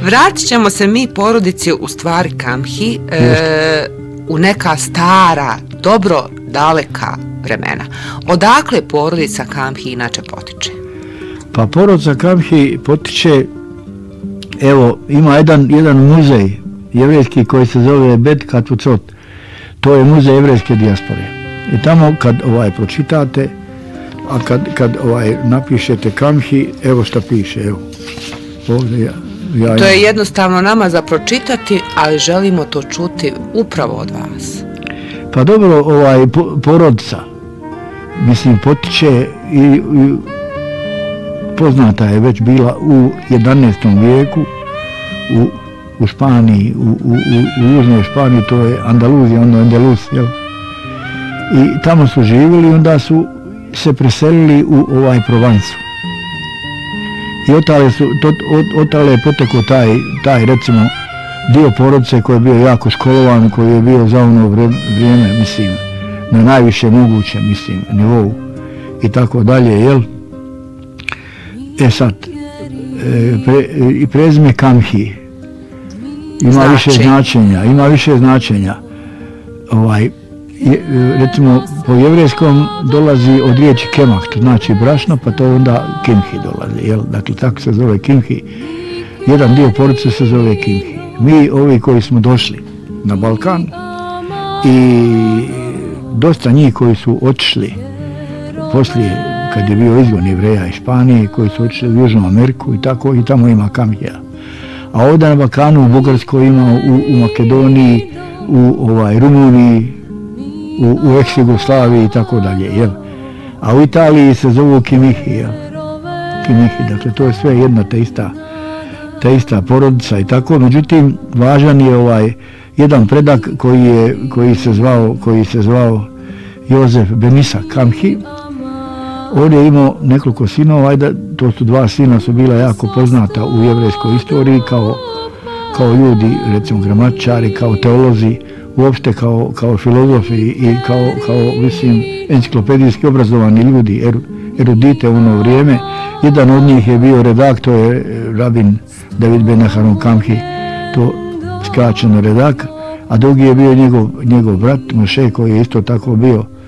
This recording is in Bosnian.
vratit ćemo se mi porodici u stvari Kamhi u neka stara, dobro daleka vremena. Odakle porodica Kamhi inače potiče? Pa porodica Kamhi potiče, evo, ima jedan muzej jevrejski koji se zove Bet Katvucot. To je muzej jevrejske dijaspore. I tamo kad pročitate, a kad napišete Kamhi, evo šta piše, evo. Ovdje to je jednostavno nama za pročitati, ali želimo to čuti upravo od vas. Pa dobro, porodica, mislim, potiče i poznata je već bila u 11. vijeku u Španiji, u južnoj Španiji, to je Andaluzija, Andalus, jel? I tamo su živjeli i onda su se preselili u Provancu. I otale je potekao taj recimo dio porodice koji je bio jako školovan, koji je bio za ono vrijeme, mislim, na najviše moguće, mislim, nivou i tako dalje, jel? Sad, i prezime Kamhi ima više značenja. Recimo, po jevrejskom dolazi od riječi kemah, to znači brašno, pa to onda Kimhi dolazi, jel? Dakle, tako se zove Kimhi. Jedan dio porodice se zove Kimhi. Mi, ovi koji smo došli na Balkan i dosta njih koji su otišli poslije, kad je bio izgon Jevreja iz Španije, koji su otišli u Južnu Ameriku i tako, i tamo ima Kamhija. A ovdje na Balkanu, u Bugarskoj ima, u Makedoniji, u Rumuniji, u ex-Jugoslaviji i tako dalje, jel? A u Italiji se zovu Kimihi, jel? Kimihi, dakle, to je sve jedna te ista porodica i tako. Međutim, važan je jedan predak koji se zvao Jozef Benisa Kamhi. On je imao nekoliko sinova, to su dva sina, su bila jako poznata u jevrejskoj istoriji kao ljudi, recimo gramatičari, kao teolozi, uopšte kao filozofi i kao mislim, enciklopedijski obrazovani ljudi, erudite u ono vrijeme. Jedan od njih je bio redak, to je rabin David ben Aharon Kamhi, to skraćeno redak, a drugi je bio njegov brat Moše, koji je isto tako bio